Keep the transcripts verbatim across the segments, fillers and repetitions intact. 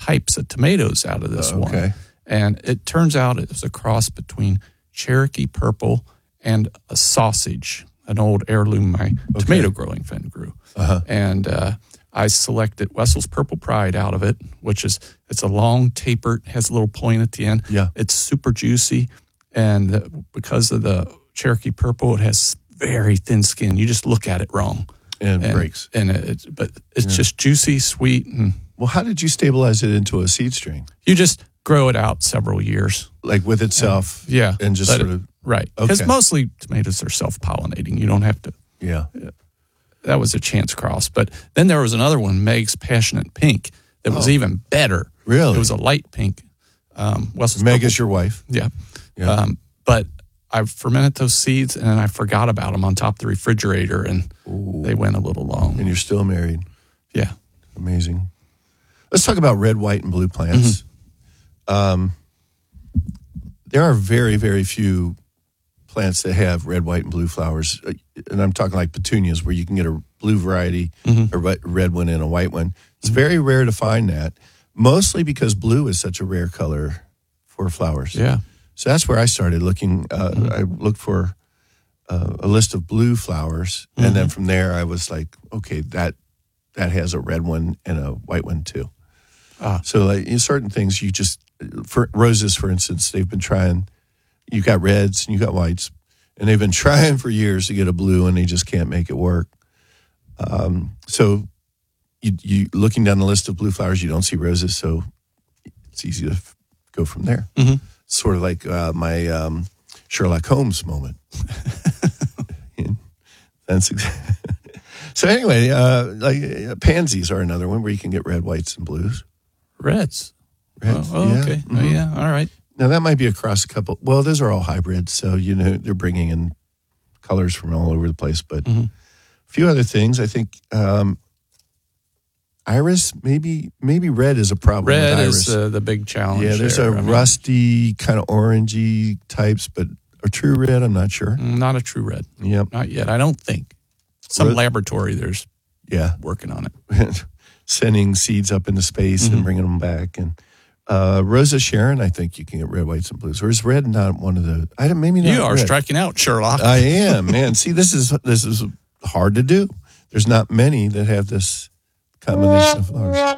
types of tomatoes out of this Oh, okay. one. And it turns out it was a cross between Cherokee Purple and a sausage, an old heirloom my Okay. tomato growing friend grew. Uh-huh. And uh, I selected Wessel's Purple Pride out of it, which is, it's a long tapered, has a little point at the end. Yeah. It's super juicy. And uh, because of the Cherokee Purple, it has very thin skin. You just look at it wrong. And, And, breaks. and it, but it's Yeah. just juicy, sweet, and Well, how did you stabilize it into a seed string? you just grow it out several years. Like with itself? Yeah. And just let sort it- of, Right. Because Okay. mostly tomatoes are self-pollinating. You don't have to. yeah. That was a chance cross. But then there was another one, Meg's Passionate Pink, that was Oh. even better. Really? It was a light pink. Um, Wessel's Meg Purple- is your wife? Yeah. Yeah. Um, but I fermented those seeds and then I forgot about them on top of the refrigerator and Ooh. they went a little long. And you're still married. Yeah. Amazing. Let's talk about red, white, and blue plants. Um, there are very, very few plants that have red, white, and blue flowers. Uh, And I'm talking like petunias, where you can get a blue variety, a re- red one, and a white one. It's very rare to find that, mostly because blue is such a rare color for flowers. Yeah. So that's where I started looking. Uh, I looked for uh, a list of blue flowers, and then from there I was like, okay, that that has a red one and a white one too. Ah. So like in certain things, you just for roses, for instance, they've been trying. You got reds and you got whites, and they've been trying for years to get a blue, and they just can't make it work. Um, so you, you looking down the list of blue flowers, you don't see roses, so it's easy to f- go from there. Mhm. Sort of like uh, my um, Sherlock Holmes moment. That's ex- so. Anyway, uh, like uh, pansies are another one where you can get red, whites, and blues. Reds. Reds, Oh, oh, yeah. okay. Oh, Mhm. yeah. All right. Now that might be across a couple. Well, those are all hybrids, so you know they're bringing in colors from all over the place. But Mhm. a few other things, I think. Um, iris, maybe maybe red is a problem. Red with is iris. uh, the big challenge. yeah, there's there. a I mean, rusty kind of orangey types, but a true red, I'm not sure. Not a true red. Yep. Not yet. I don't think. Some Red- laboratory there's Yeah. working on it. Sending seeds up into space and Mhm. bringing them back. And uh, Rosa Sharon, I think you can get red, whites, and blues. Or is red not one of the? I don't. Maybe not. You are red. striking out, Sherlock. I am, man. See, this is this is hard to do. There's not many that have this combination of flowers.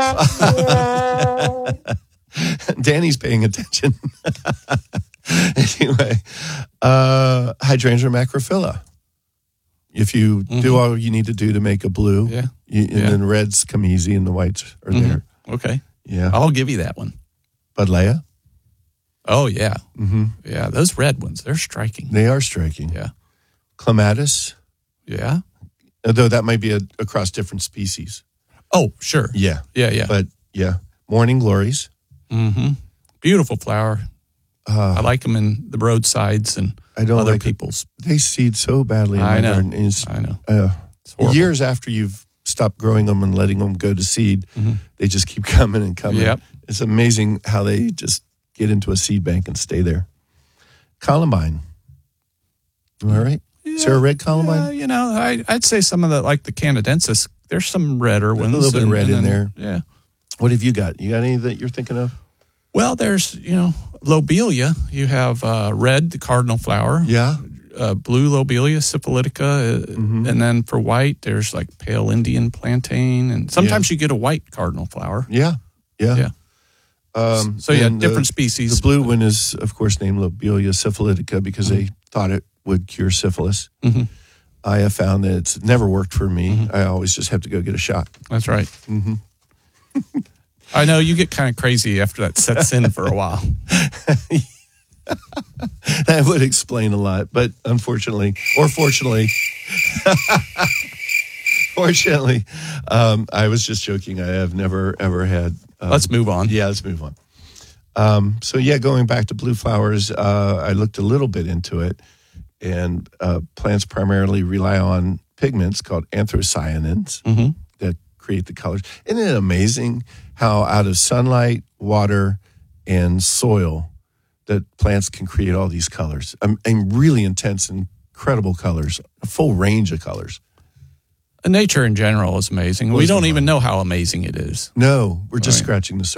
Danny's paying attention. Anyway, uh, Hydrangea macrophylla. If you do Mhm. all you need to do to make a blue, Yeah. you, and Yeah. then reds come easy and the whites are Mhm. there. Okay. Yeah. I'll give you that one. Buddleia, Oh, yeah. mm-hmm. Yeah. Those red ones, they're striking. they are striking. Yeah. Clematis, Yeah. although that might be a, across different species. Oh, sure. Yeah. Yeah. Yeah. But yeah, morning glories. Mm-hmm. Beautiful flower. Uh, I like them in the roadsides and I don't other like it. people's. They seed so badly in I my know. garden. It's, I know. uh, It's horrible. years after you've stopped growing them and letting them go to seed, Mhm. they just keep coming and coming. Yep. It's amazing how they just get into a seed bank and stay there. Columbine. Am I right? Is there a red columbine? Yeah, you know, I, I'd say some of the, like the Canadensis, there's some redder ones. little bit of and- red and in then- there. Yeah. What have you got? You got any that you're thinking of? Well, there's, you know, lobelia. You have uh, red, the cardinal flower, Yeah. uh, blue lobelia, syphilitica. Uh, Mhm. And then for white, there's like pale Indian plantain. And sometimes you get a white cardinal flower. Yeah. Yeah. Yeah. Um, So, yeah, and the- different species. The blue one is, of course, named Lobelia syphilitica because they thought it would cure syphilis. Mhm. I have found that it's never worked for me. I always just have to go get a shot. That's right. Mm-hmm. I know you get kind of crazy after that sets in for a while. That would explain a lot, but unfortunately, or fortunately, fortunately, um, I was just joking. I have never ever had. Um, Let's move on. Yeah, let's move on. Um, so yeah, going back to blue flowers, uh, I looked a little bit into it, and uh, plants primarily rely on pigments called anthocyanins Mm-hmm. that create the colors. Isn't it amazing how out of sunlight, water, and soil that plants can create all these colors? Um, and really intense, incredible colors, a full range of colors. Nature in general is amazing. We Blows my don't even mind. know how amazing it is. No, we're just Right. scratching the surface.